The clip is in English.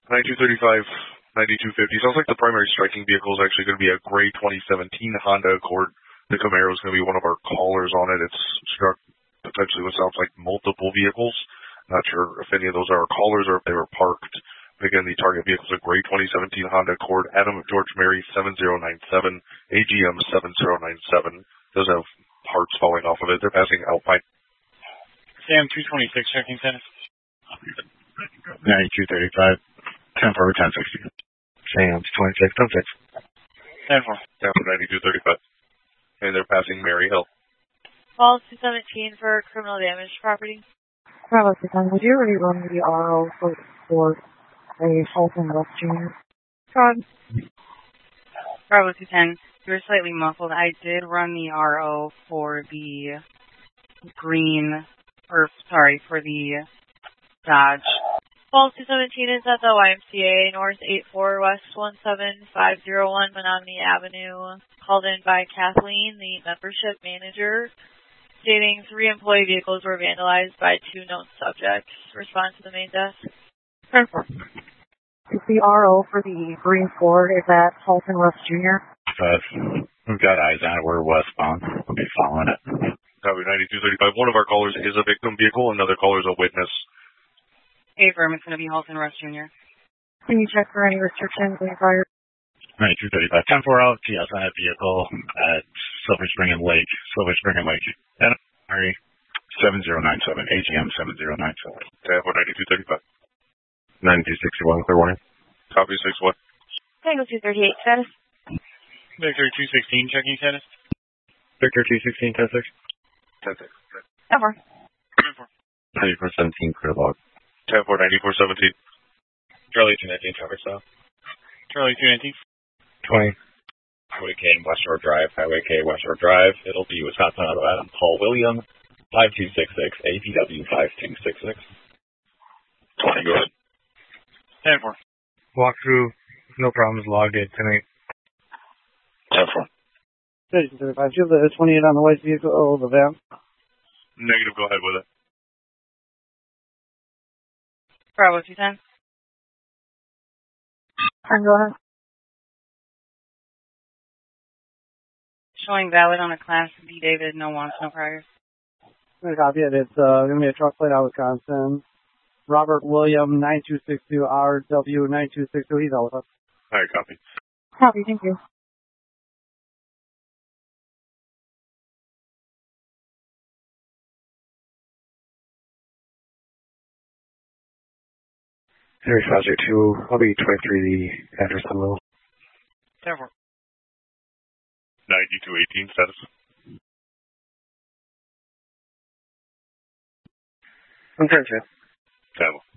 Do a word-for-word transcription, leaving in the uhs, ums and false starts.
ninety-two thirty-five, ninety-two fifty. Sounds like the primary striking vehicle is actually going to be a gray twenty seventeen Honda Accord. The Camaro is going to be one of our callers on it. It's struck potentially what sounds like multiple vehicles. Not sure if any of those are callers or if they were parked. Again, the target vehicle is a gray twenty seventeen Honda Accord. Adam George Mary seven zero nine seven, A G M seven zero nine seven. Does have parts falling off of it. They're passing Alpine. Sam two twenty-six, checking tennis. ninety-two thirty-five, ten four, ten sixty. Sam twenty-six, ten six. ten four. ten four, ninety-two thirty-five. And they're passing Mary Hill. Falls two seventeen for criminal damage to property. Bravo two ten, would you already run the R O for, for a Halton West Junior? Frog. Bravo two ten, you were slightly muffled. I did run the R O for the green, or sorry, for the Dodge. Falls two seventeen is at the Y M C A, North eight four West one seven five zero one, Menominee Avenue. Called in by Kathleen, the membership manager, stating three employee vehicles were vandalized by two known subjects. Respond to the main desk. Is the R O for the green Ford, is that Halton West Junior? Uh, we've got eyes on it. We're westbound. We'll be following it. Copy ninety-two thirty-five. One of our callers is a victim vehicle. Another caller is a witness. Hey, firm, it's going to be Halton West Junior Can you check for any restrictions in prior? ninety-two thirty-five, ten four out, G S on that vehicle at Silver Spring and Lake, Silver Spring and Lake. And Mary, seven zero nine seven, A G M seven zero nine seven. ten four, ninety-two thirty-five. ninety-two sixty-one, clear warning. Copy six one. Tango two thirty-eight, status. Victor two sixteen, checking status. Victor two sixteen, ten six. ten six. ten four. ten four. ninety-four seventeen, clear log. ten four, ninety-four seventeen. Charlie two nineteen, traffic stop. Charlie two nineteen. twenty. Highway K, West Shore Drive, Highway K, West Shore Drive. It'll be Wisconsin Auto Adam Paul William, five two six six, A P W five two six six. twenty, go ahead. ten four. Walkthrough, no problems, logged it tonight. ten four. thirty-two thirty-five, do you have the twenty-eight on the white vehicle, oh, the van? Negative, go ahead with it. Bravo two ten. And go ahead. Showing valid on a Class B David, no wants, no priors. I'm going to copy it. It's uh, going to be a truck plate out of Wisconsin. Robert William, nine two six two, R W nine two six two. He's all with us. All right, copy. Copy, thank you. Harry Foster two, I'll be twenty-three, the address on the ten four. ninety-two eighteen, status. I'm ten two. ten four.